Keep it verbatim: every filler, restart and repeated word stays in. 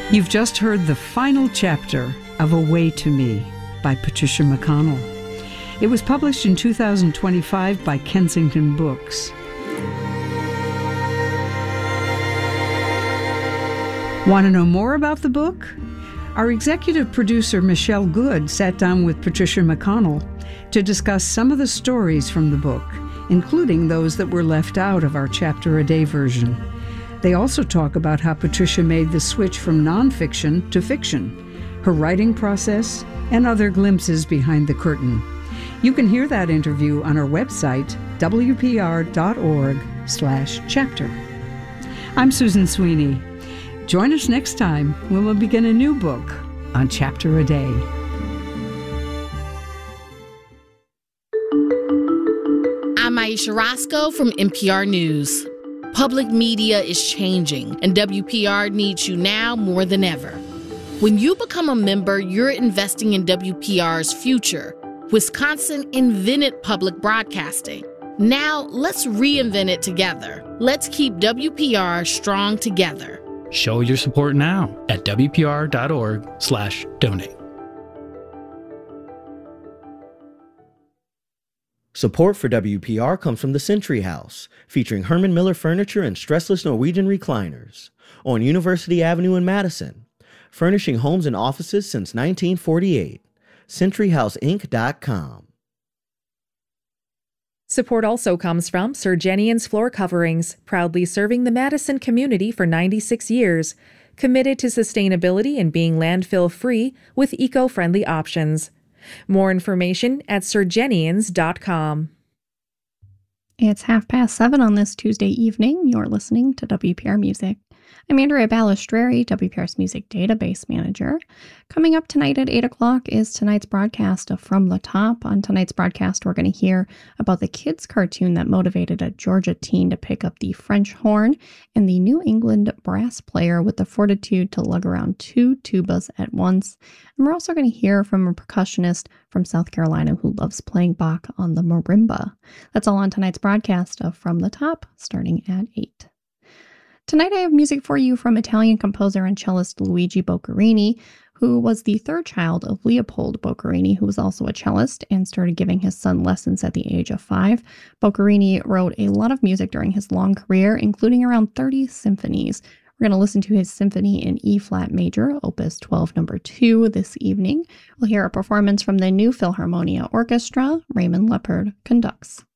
You've just heard the final chapter of A Way to Me by Patricia McConnell. It was published in two thousand twenty-five by Kensington Books. Want to know more about the book? Our executive producer, Michelle Good, sat down with Patricia McConnell to discuss some of the stories from the book, including those that were left out of our Chapter a Day version. They also talk about how Patricia made the switch from nonfiction to fiction, her writing process, and other glimpses behind the curtain. You can hear that interview on our website, w p r dot org slash chapter. I'm Susan Sweeney. Join us next time when we'll begin a new book on Chapter a Day. I'm Aisha Roscoe from N P R News. Public media is changing, and W P R needs you now more than ever. When you become a member, you're investing in W P R's future. Wisconsin invented public broadcasting. Now, let's reinvent it together. Let's keep W P R strong together. Show your support now at w p r dot org slash donate. Support for W P R comes from the Century House, featuring Herman Miller furniture and stressless Norwegian recliners, on University Avenue in Madison, furnishing homes and offices since nineteen forty-eight. century house inc dot com. Support also comes from Sir Jenian's Floor Coverings, proudly serving the Madison community for ninety-six years, committed to sustainability and being landfill-free with eco-friendly options. More information at sir jenians dot com. It's half past seven on this Tuesday evening. You're listening to W P R Music. I'm Andrea Balistreri, W P R's Music Database Manager. Coming up tonight at eight o'clock is tonight's broadcast of From the Top. On tonight's broadcast, we're going to hear about the kids' cartoon that motivated a Georgia teen to pick up the French horn and the New England brass player with the fortitude to lug around two tubas at once. And we're also going to hear from a percussionist from South Carolina who loves playing Bach on the marimba. That's all on tonight's broadcast of From the Top, starting at eight. Tonight I have music for you from Italian composer and cellist Luigi Boccherini, who was the third child of Leopold Boccherini, who was also a cellist and started giving his son lessons at the age of five. Boccherini wrote a lot of music during his long career, including around thirty symphonies. We're going to listen to his symphony in E-flat major, opus twelve, number two, this evening. We'll hear a performance from the New Philharmonia Orchestra. Raymond Leppard conducts.